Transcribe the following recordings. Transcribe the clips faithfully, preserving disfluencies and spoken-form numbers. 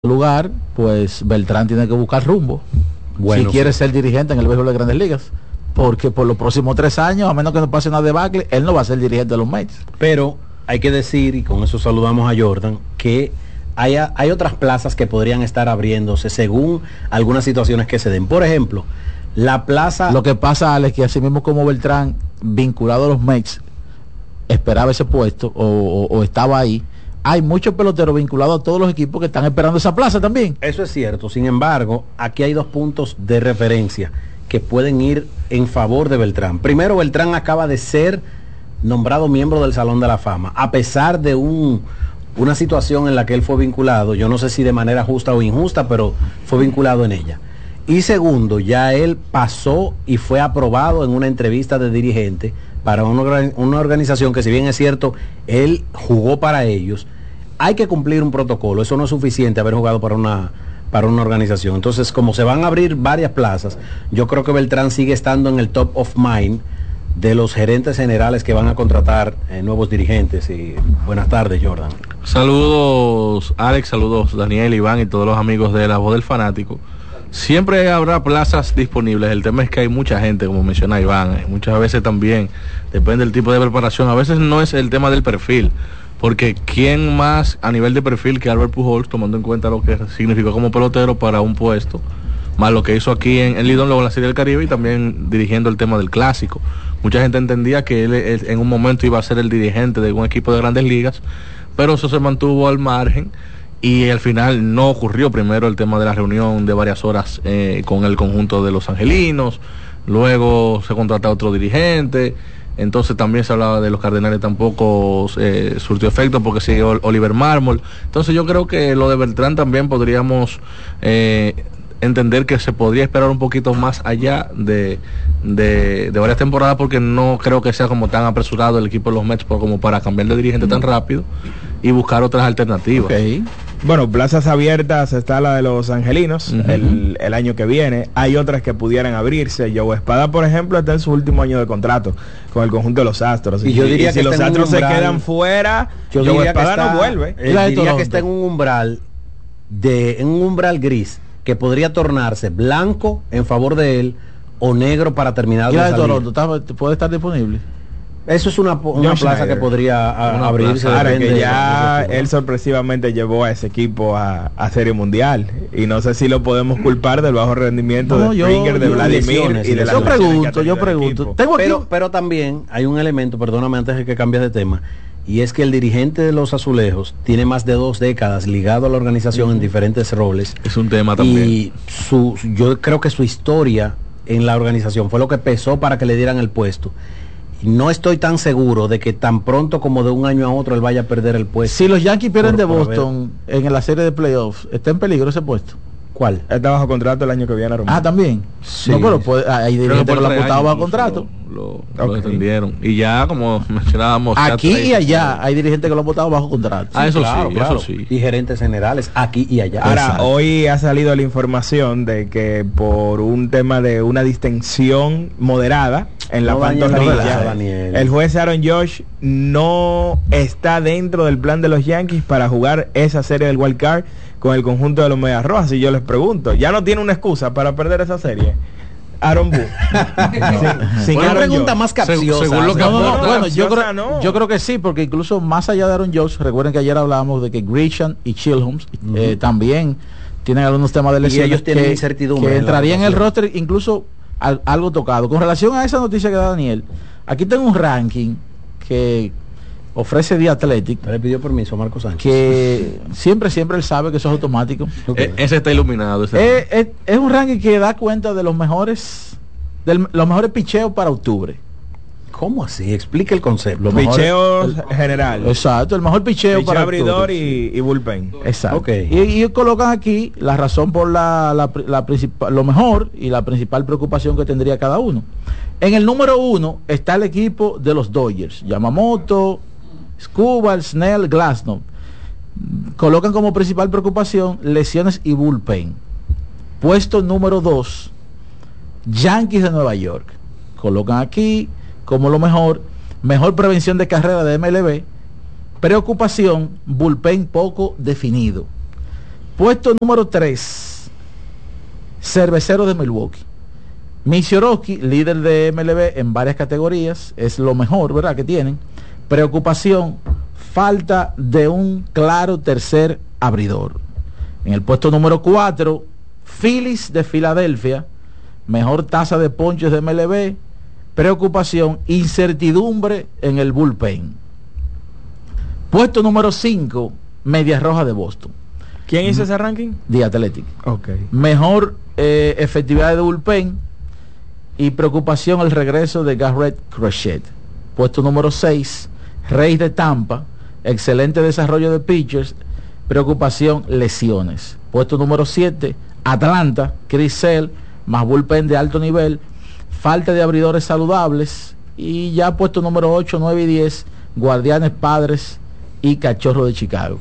lugar, pues Beltrán tiene que buscar rumbo. Bueno, si quiere sí. ser dirigente en el béisbol de Grandes Ligas. Porque por los próximos tres años, a menos que no pase una debacle, él no va a ser dirigente de los Mets. Pero hay que decir, y con eso saludamos a Jordan, que hay, hay otras plazas que podrían estar abriéndose según algunas situaciones que se den. Por ejemplo, la plaza... Lo que pasa, Alex, que así mismo como Beltrán, vinculado a los Mets, esperaba ese puesto o, o, o estaba ahí, hay muchos peloteros vinculados a todos los equipos que están esperando esa plaza también. Eso es cierto. Sin embargo, aquí hay dos puntos de referencia que pueden ir en favor de Beltrán. Primero, Beltrán acaba de ser nombrado miembro del Salón de la Fama, a pesar de un, una situación en la que él fue vinculado, yo no sé si de manera justa o injusta, pero fue vinculado en ella. Y segundo, ya él pasó y fue aprobado en una entrevista de dirigente para una, una organización que, si bien es cierto, él jugó para ellos, hay que cumplir un protocolo. Eso no es suficiente haber jugado para una, para una organización. Entonces, como se van a abrir varias plazas, yo creo que Beltrán sigue estando en el top of mind de los gerentes generales que van a contratar eh, nuevos dirigentes. Y buenas tardes, Jordan. Saludos, Alex, saludos, Daniel, Iván y todos los amigos de La Voz del Fanático. Siempre habrá plazas disponibles. El tema es que hay mucha gente, como menciona Iván, eh, muchas veces también depende del tipo de preparación. A veces no es el tema del perfil, porque quién más a nivel de perfil que Albert Pujols, tomando en cuenta lo que significó como pelotero para un puesto, más lo que hizo aquí en, en Lidón, luego en la Serie del Caribe y también dirigiendo el tema del clásico. Mucha gente entendía que él, él en un momento iba a ser el dirigente de un equipo de Grandes Ligas, pero eso se mantuvo al margen. Y al final no ocurrió. Primero el tema de la reunión de varias horas eh, con el conjunto de los angelinos, luego se contrata a otro dirigente, entonces también se hablaba de los Cardenales, tampoco eh, surtió efecto porque sigue Oliver Mármol. Entonces yo creo que lo de Beltrán también podríamos eh, entender que se podría esperar un poquito más allá de, de, de varias temporadas, porque no creo que sea como tan apresurado el equipo de los Mets por, como para cambiar de dirigente tan rápido y buscar otras alternativas. Okay. Bueno, plazas abiertas está la de los angelinos, uh-huh. el, el año que viene. Hay otras que pudieran abrirse. Joe Espada, por ejemplo, está en su último año de contrato con el conjunto de los Astros. Y, y yo diría y que si los Astros se quedan fuera, yo Joe diría Espada que está, no vuelve. Él diría que está en un umbral de en un umbral gris que podría tornarse blanco en favor de él o negro para terminar de salir. Toronto puede estar disponible. Eso es una, una plaza Schneider. que podría a, una abrirse. Ahora que ya él sorpresivamente llevó a ese equipo a, a Serie Mundial y no sé si lo podemos culpar del bajo rendimiento no, de Springer, de Vladimir y de la yo pregunto, yo pregunto. Tengo pero, aquí... pero también hay un elemento, perdóname antes de que cambies de tema, y es que el dirigente de los Azulejos tiene más de dos décadas ligado a la organización uh-huh. en diferentes roles. Es un tema también. Y su, yo creo que su historia en la organización fue lo que pesó para que le dieran el puesto. No estoy tan seguro de que tan pronto como de un año a otro él vaya a perder el puesto. Si los Yankees pierden de Boston en la serie de playoffs, ¿está en peligro ese puesto? ¿Cuál? Está bajo contrato el año que viene. Ah, también. Sí. No, pero puede, hay dirigentes que lo han apuntado bajo contrato. Lo, lo, okay. lo entendieron. Y ya, como mencionábamos, aquí y allá hay dirigentes que lo han votado bajo contrato. Ah, eso sí, claro, sí, claro. eso sí. Y gerentes generales aquí y allá. Ahora, exacto. Hoy ha salido la información de que por un tema de una distensión moderada en la no pantorrilla, el juez Aaron Judge no está dentro del plan de los Yankees para jugar esa serie del Wild Card con el conjunto de los Medias Rojas. Y yo les pregunto, ¿ya no tiene una excusa para perder esa serie? Aaron Boone. sin, sin una pregunta más capciosa. Según lo que no, no, no, bueno, yo creo, no. yo creo que sí, porque incluso más allá de Aaron Judge, recuerden que ayer hablábamos de que Grisham y Chilholmes uh-huh. eh, también tienen algunos temas de lesiones y ellos tienen que, incertidumbre que entraría en el roster incluso al, algo tocado. Con relación a esa noticia que da Daniel, aquí tengo un ranking que ofrece The Athletic. Le pidió permiso a Marco Sánchez. Que siempre, siempre él sabe que eso es automático. Okay. E- ese está iluminado. Ese es, es, es un ranking que da cuenta de los mejores, de los mejores picheos para octubre. ¿Cómo así? Explique el concepto. Los picheos general. Exacto, el mejor picheo Picheo para abridor y, y bullpen. Exacto. Okay. Y, y colocan aquí la razón por la, la, la principal, lo mejor y la principal preocupación que tendría cada uno. En el número uno está el equipo de los Dodgers. Yamamoto, Skubal, Snell, Glasnow. Colocan como principal preocupación lesiones y bullpen. Puesto número dos, Yankees de Nueva York. Colocan aquí como lo mejor, mejor prevención de carrera de M L B, preocupación, bullpen poco definido. Puesto número tres, Cerveceros de Milwaukee. Michiorowski, líder de M L B en varias categorías, es lo mejor, ¿verdad?, que tienen. Preocupación, falta de un claro tercer abridor. En el puesto número cuatro, Phillies de Filadelfia, mejor tasa de ponches de M L B. Preocupación, incertidumbre en el bullpen. Puesto número cinco, Medias Rojas de Boston. ¿Quién hizo ese ranking? The Athletic. Okay. Mejor eh, efectividad de bullpen y preocupación el regreso de Garrett Crochet. Puesto número seis, Reyes de Tampa, excelente desarrollo de pitchers, preocupación lesiones. Puesto número siete, Atlanta, Chris Sale, más bullpen de alto nivel, falta de abridores saludables. Y ya puesto número ocho, nueve y diez, Guardianes, Padres y Cachorro de Chicago.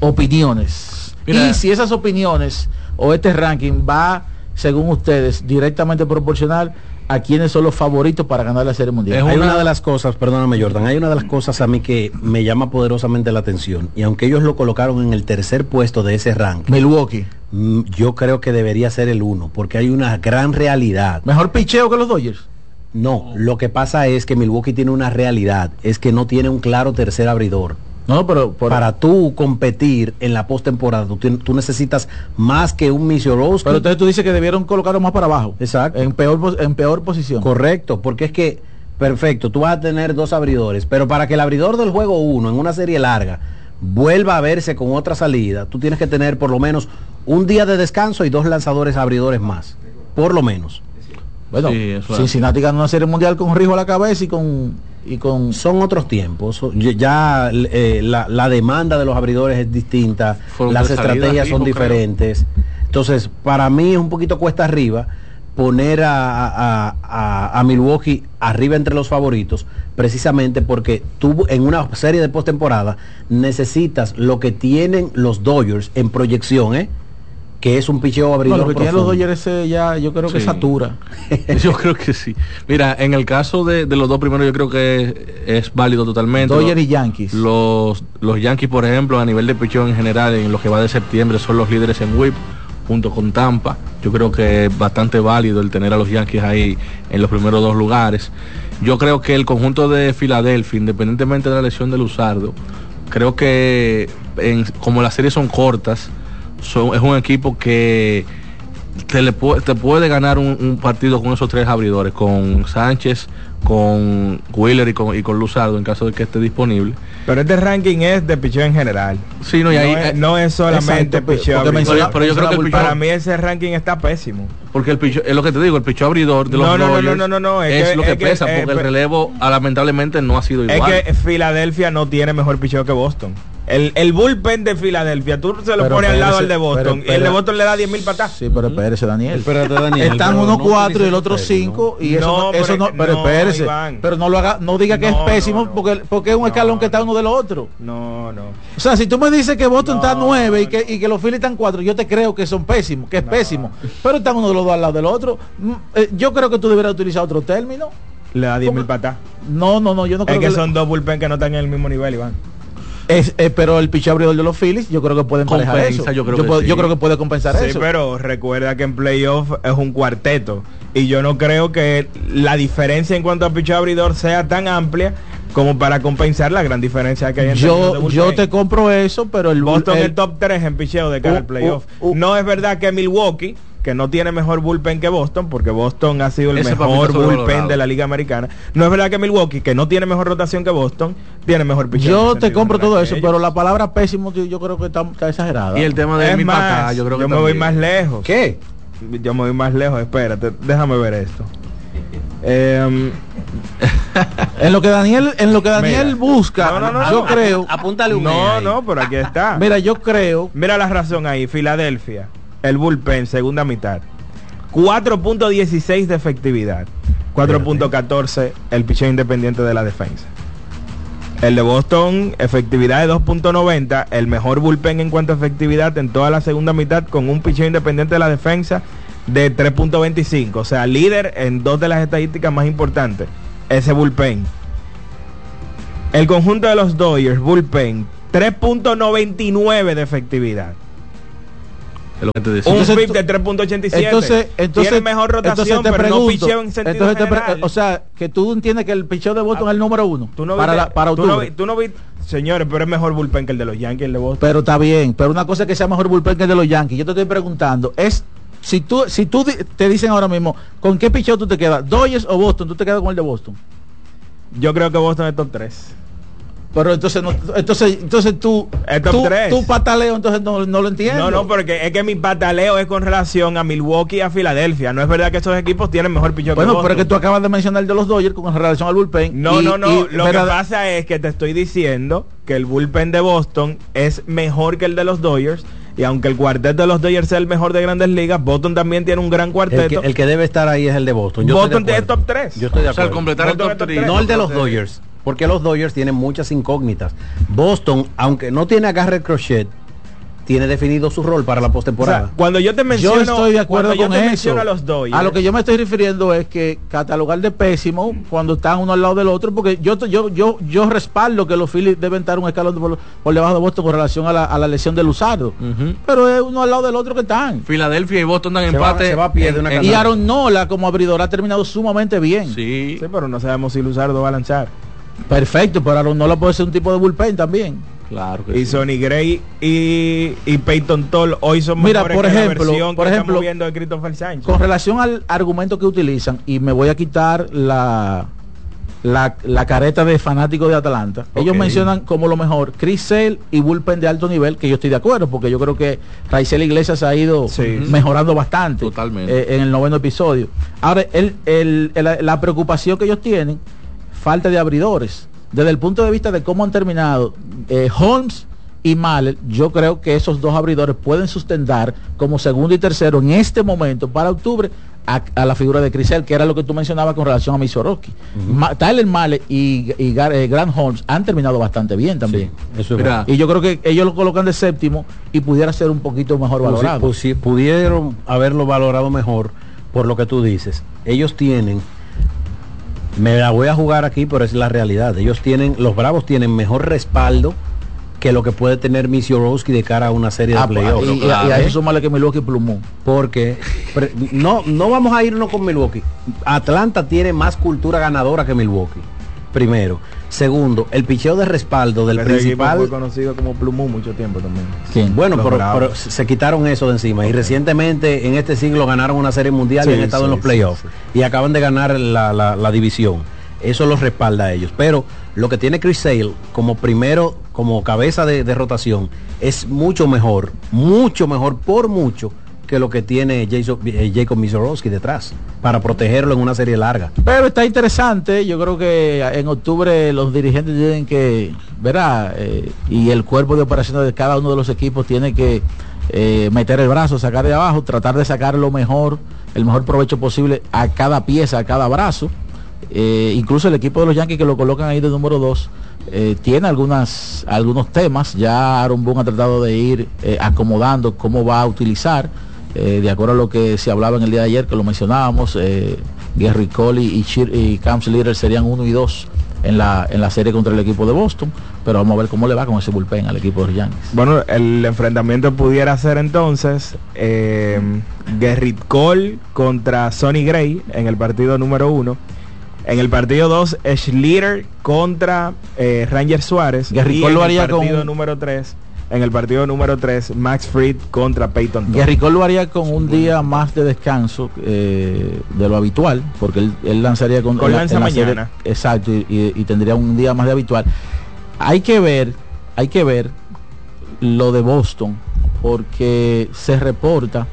Opiniones. Mira, y si esas opiniones o este ranking va, según ustedes, directamente proporcional a quienes son los favoritos para ganar la Serie Mundial. Es una, hay una de las cosas, perdóname Jordan, hay una de las cosas a mí que me llama poderosamente la atención, y aunque ellos lo colocaron en el tercer puesto de ese ranking, Milwaukee, yo creo que debería ser el uno, porque hay una gran realidad. ¿Mejor picheo que los Dodgers? No, lo que pasa es que Milwaukee tiene una realidad, es que no tiene un claro tercer abridor. No, pero por... para tú competir en la postemporada, tú, tú necesitas más que un Michiorowski. Pero entonces tú dices que debieron colocarlo más para abajo. Exacto. En peor, en peor posición. Correcto, porque es que, perfecto, tú vas a tener dos abridores, pero para que el abridor del juego uno en una serie larga vuelva a verse con otra salida, tú tienes que tener por lo menos un día de descanso y dos lanzadores abridores más, por lo menos. Bueno, sí, Cincinnati ganó una Serie Mundial con Rijo a la cabeza y con... Y con... Son otros tiempos, ya eh, la, la demanda de los abridores es distinta, Fueron las estrategias son diferentes. Creo. Entonces, para mí es un poquito cuesta arriba poner a, a, a, a Milwaukee arriba entre los favoritos, precisamente porque tú en una serie de postemporada necesitas lo que tienen los Dodgers en proyección, ¿eh? Que es un picheo abridor. Bueno, lo que tienen los Dodgers eh, ya yo creo que sí. satura. Yo creo que sí. Mira, en el caso de, de los dos primeros yo creo que es, es válido totalmente. Dodgers y Yankees. Los, los Yankees, por ejemplo, a nivel de picheo en general, en lo que va de septiembre, son los líderes en whip, junto con Tampa. Yo creo que es bastante válido el tener a los Yankees ahí en los primeros dos lugares. Yo creo que el conjunto de Filadelfia, independientemente de la lesión de Luzardo, creo que en, como las series son cortas, Son, es un equipo que te, le pu te puede ganar un, un partido con esos tres abridores, con Sánchez, con Wheeler y con, y con Luzardo, en caso de que esté disponible. Pero este ranking es de picheo en general. Sí, no, y ahí, no, es, no es solamente picheo. Pero, pero yo creo que el picheo, para mí ese ranking está pésimo. Porque el picheo, es lo que te digo, el picheo abridor de los no, no, Dodgers no, no, no, no, es, es lo que, que es pesa, que, porque eh, el relevo ah, lamentablemente no ha sido igual. Es que Filadelfia no tiene mejor picheo que Boston. El, el bullpen de Filadelfia, tú se lo pero pones al lado al de Boston, pero, y el de Boston le da diez mil patas. Sí, pero espérese, Daniel. Espérate, Daniel. Están uno cuatro y el otro cinco, y eso no, no eso no, pero no, espérese. Iván. Pero no lo haga, no diga que no, es pésimo, no, no. porque porque es un escalón no, que está uno de los otros. No, no. O sea, si tú me dices que Boston no, está nueve y que y que los Phillies están cuatro, yo te creo que son pésimos, que es no. pésimo. Pero están uno de los dos al lado del otro. Yo creo que tú deberías utilizar otro término. Le da diez mil patas. No, no, no, yo no creo que, que son le... dos bullpen que no están en el mismo nivel, Iván. Es, eh, pero el picheo abridor de los Phillies yo creo que puede emparejar eso. Yo creo, yo, que puedo, sí. yo creo que puede compensar sí, eso. Sí, pero recuerda que en playoff es un cuarteto y yo no creo que la diferencia en cuanto a picheo abridor sea tan amplia como para compensar la gran diferencia que hay entre yo yo te compro eso, pero el Boston el, es el top tres en picheo de cara uh, al playoff. Uh, uh, no es verdad que Milwaukee, que no tiene mejor bullpen que Boston, porque Boston ha sido el mejor bullpen de la Liga Americana. No es verdad que Milwaukee, que no tiene mejor rotación que Boston, tiene mejor picheo. Yo te compro todo eso, pero la palabra pésimo yo creo que está, está exagerada. Y el tema de es mi más, papá, yo creo que yo me también. voy más lejos. ¿Qué? Yo me voy más lejos, espérate, déjame ver esto. Eh, en lo que Daniel en lo que Daniel mira, busca no, no, no, yo no, creo apúntale un no ahí. no pero aquí está. Mira, yo creo, mira la razón ahí. Filadelfia, el bullpen segunda mitad, cuatro punto dieciséis de efectividad, cuatro punto catorce el picheo independiente de la defensa. El de Boston, efectividad de dos punto noventa, el mejor bullpen en cuanto a efectividad en toda la segunda mitad, con un picheo independiente de la defensa de tres punto veinticinco, o sea, líder en dos de las estadísticas más importantes, ese bullpen. El conjunto de los Dodgers, bullpen, tres punto noventa y nueve de efectividad. Es lo que te decía. Un Entonces, F I P de tres punto ochenta y siete. Entonces, entonces, tiene mejor rotación, entonces te pero pregunto, no picheo en sentido entonces te pre- general. o sea, que tú entiendes que el picheo de Boston Ah, es el número uno tú no para, viste, la, para tú octubre. no, tú no viste, señores, pero es mejor bullpen que el de los Yankees, el de Boston. Pero está bien, pero una cosa es que sea mejor bullpen que el de los Yankees. Yo te estoy preguntando, es si tú si tú di- te dicen ahora mismo, ¿con qué picheo tú te quedas? ¿Dodgers o Boston? ¿Tú te quedas con el de Boston? Yo creo que Boston es top tres. Pero entonces no, entonces entonces tú Es top tú, tres. tú pataleo, entonces no, no lo entiendo. No, no, porque es que mi pataleo es con relación a Milwaukee y a Filadelfia. No es verdad que esos equipos tienen mejor picheo que Bueno, Boston. pero es que tú acabas de mencionar el de los Dodgers con relación al bullpen. No, y- no, no. y Lo verdad- que pasa es que te estoy diciendo que el bullpen de Boston es mejor que el de los Dodgers. Y aunque el cuarteto de los Dodgers sea el mejor de Grandes Ligas, Boston también tiene un gran El cuarteto. que, el que debe estar ahí es el de Boston. Yo Boston estoy de es acuerdo. top tres. Yo estoy de O sea, al acuerdo. completar el Boston top es top tres. tres. No el de los Dodgers, porque los Dodgers tienen muchas incógnitas. Boston, aunque no tiene a Garrett Crochet, tiene definido su rol para la O postemporada. sea, cuando yo te menciono, Yo estoy de acuerdo cuando yo con te eso. menciono a los Dodgers, A lo que yo me estoy refiriendo es que catalogar de pésimo cuando están uno al lado del otro, porque yo yo yo yo respaldo que los Phillies deben estar un escalón por, por debajo de Boston con relación a la, a la lesión de Luzardo. Ujú. Pero es uno al lado del otro que están. Filadelfia y Boston dan Se va- empate. se va a pie de una en- en- Y Aaron Nola como abridor ha terminado sumamente bien. Sí. sí, pero no sabemos si Luzardo va a lanzar. Perfecto, pero Aaron Nola puede ser un tipo de bullpen también. Claro que Y sí. Sonny Gray y, y Peyton Toll hoy son Mira, mejores por que ejemplo, la versión por que ejemplo, estamos viendo de Christopher Sánchez. Con relación al argumento que utilizan, y me voy a quitar la la, la careta de fanático de Atlanta, ellos Ok. mencionan como lo mejor Chris Sale y bullpen de alto nivel, que yo estoy de acuerdo, porque yo creo que Raizel Iglesias ha ido Sí. mejorando bastante. Totalmente. eh, en el noveno episodio. Ahora, el, el- el- la preocupación que ellos tienen, falta de abridores. Desde el punto de vista de cómo han terminado eh, Holmes y Mahler, yo creo que esos dos abridores pueden sustentar como segundo y tercero en este momento para octubre a, a la figura de Crisel, que era lo que tú mencionabas con relación a Misorowski. Ma- Tyler Mahler y, y Gar- eh, Grant Holmes han terminado bastante bien también. Eso es Mira, verdad. Y yo creo que ellos lo colocan de séptimo y pudiera ser un poquito mejor Pues sí, valorado. pues sí, pudieron haberlo valorado mejor por lo que tú dices. Ellos tienen, me la voy a jugar aquí, pero es la realidad. Ellos tienen, los Bravos tienen mejor respaldo que lo que puede tener Misiorovsky de cara a una serie de Ah, pues, playoffs. y, y- claro, y a eso ¿eh? súmale que Milwaukee plumó. Porque pre- no, no vamos a irnos con Milwaukee. Atlanta tiene más cultura ganadora que Milwaukee. Primero. Segundo, el picheo de respaldo del Ese equipo principal. fue conocido como Plumú mucho tiempo también. ¿Quién? Bueno, Los pero, Bravos. pero se quitaron eso de encima. Y recientemente en este siglo ganaron una serie mundial Sí, y han estado en sí, los playoffs. sí, Y acaban de ganar la, la- la división. Eso los respalda a ellos. Pero lo que tiene Chris Sale como primero, como cabeza de, de rotación, es mucho mejor, mucho mejor, por mucho, que lo que tiene Jason- eh, Jacob Misorowski detrás, para protegerlo en una serie larga. Pero está interesante, yo creo que en octubre los dirigentes tienen que, verá, eh, y el cuerpo de operaciones de cada uno de los equipos tiene que eh, meter el brazo, sacar de abajo, tratar de sacar lo mejor, el mejor provecho posible a cada pieza, a cada brazo. Eh, incluso el equipo de los Yankees que lo colocan ahí de número dos eh, tiene algunas algunos temas. Ya Aaron Boone ha tratado de ir eh, acomodando cómo va a utilizar, eh, de acuerdo a lo que se hablaba en el día de ayer, que lo mencionábamos. eh, Gary Cole y, Shir- y Cam Slater serían uno y dos en la en la serie contra el equipo de Boston, pero vamos a ver cómo le va con ese bullpen al equipo de los Yankees. Bueno, el enfrentamiento pudiera ser entonces eh, Gerrit Cole contra Sonny Gray en el partido número uno. En el partido dos, Schlitter contra eh, Ranger Suárez. Gerrit Y Cole lo en haría el partido con- número tres, en el partido número tres, Max Fried contra Peyton Todd. Gary Cole lo haría con un día más de descanso eh, de lo habitual, porque él, él lanzaría con, Con en la- lanza en la serie- mañana. exacto, y, y- y tendría un día más de habitual. Hay que ver, hay que ver lo de Boston, porque se reporta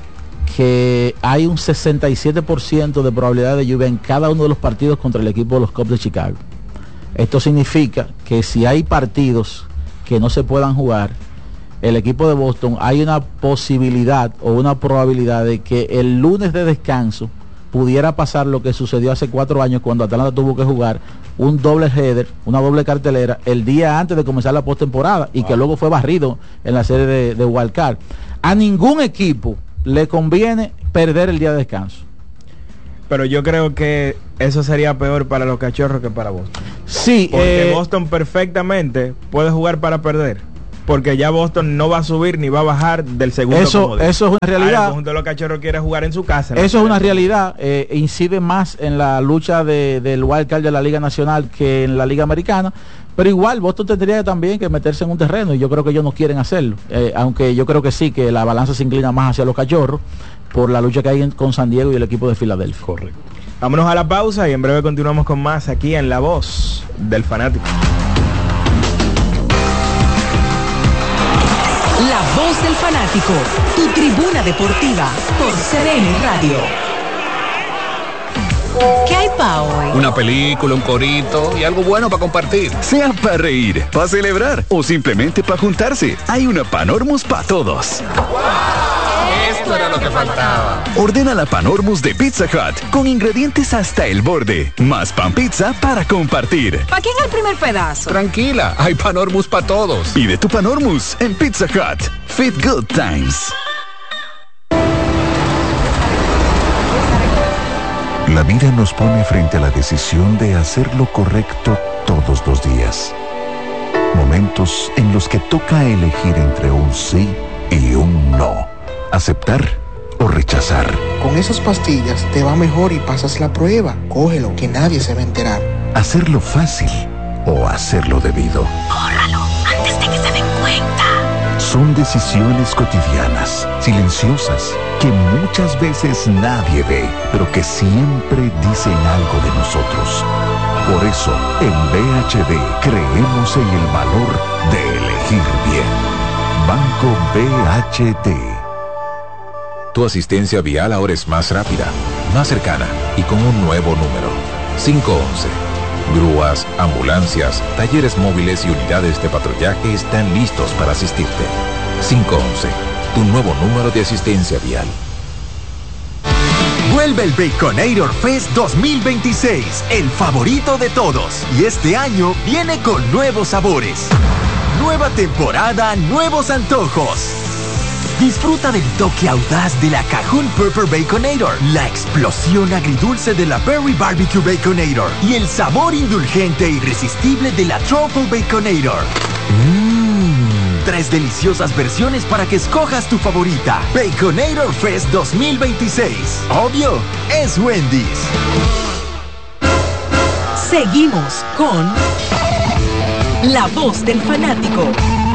que hay un sesenta y siete por ciento de probabilidad de lluvia en cada uno de los partidos contra el equipo de los Cubs de Chicago. Esto significa que si hay partidos que no se puedan jugar, el equipo de Boston, hay una posibilidad o una probabilidad de que el lunes de descanso pudiera pasar lo que sucedió hace cuatro años cuando Atlanta tuvo que jugar un doble header, una doble cartelera, el día antes de comenzar la postemporada y que luego fue barrido en la serie de, de Wild Card. A ningún equipo le conviene perder el día de descanso. Pero yo creo que eso sería peor para los Cachorros que para Boston. Sí, Porque eh, Boston perfectamente puede jugar para perder. porque ya Boston no va a subir ni va a bajar del segundo eso comodín. Eso es una realidad. Ahora, el conjunto de los Cachorros quiere jugar en su casa, ¿no? Eso es una realidad. Eh, incide más en la lucha de, del wild card de la Liga Nacional que en la Liga Americana. Pero igual Boston tendría también que meterse en un terreno, y yo creo que ellos no quieren hacerlo, eh, aunque yo creo que sí, que la balanza se inclina más hacia los Cachorros por la lucha que hay en, con San Diego y el equipo de Filadelfia. Correcto. Vámonos a la pausa y en breve continuamos con más aquí en La Voz del Fanático. La Voz del Fanático, tu tribuna deportiva por C D N Radio. ¿Qué hay pa' hoy? Una película, un corito y algo bueno para compartir. Sea para reír, para celebrar o simplemente para juntarse. Hay una Panormus para todos. Esto era lo que faltaba. Ordena la Panormus de Pizza Hut con ingredientes hasta el borde. Más pan pizza para compartir. ¿Para quién el primer pedazo? Tranquila, hay Panormus para todos. Pide tu Panormus en Pizza Hut. Fit Good Times. La vida nos pone frente a la decisión de hacer lo correcto todos los días. Momentos en los que toca elegir entre un sí y un no. Aceptar o rechazar. Con esas pastillas te va mejor y pasas la prueba. Cógelo, que nadie se va a enterar. Hacerlo fácil o hacerlo debido. Córralo antes de que se den cuenta. Son decisiones cotidianas, silenciosas, que muchas veces nadie ve, pero que siempre dicen algo de nosotros. Por eso, en B H D creemos en el valor de elegir bien. Banco B H D. Tu asistencia vial ahora es más rápida, más cercana y con un nuevo número. cinco once. Grúas, ambulancias, talleres móviles y unidades de patrullaje están listos para asistirte. cinco once. Tu nuevo número de asistencia vial. Vuelve el Baconator Fest dos mil veintiséis, el favorito de todos. Y este año viene con nuevos sabores. Nueva temporada, nuevos antojos. Disfruta del toque audaz de la Cajun Pepper Baconator, la explosión agridulce de la Berry Barbecue Baconator y el sabor indulgente e irresistible de la Truffle Baconator. Mmm, tres deliciosas versiones para que escojas tu favorita. Baconator Fest dos mil veintiséis. Obvio, es Wendy's. Seguimos con La Voz del Fanático.